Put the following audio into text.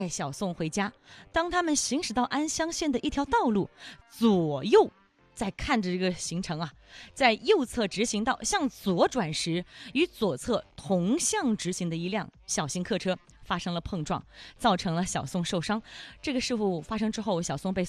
带小宋回家。当他们行驶到安乡县的一条道路，左右在看着这个行程啊，在右侧直行道向左转时，与左侧同向直行的一辆小型客车发生了碰撞，造成了小宋受伤。这个事故发生之后，小宋被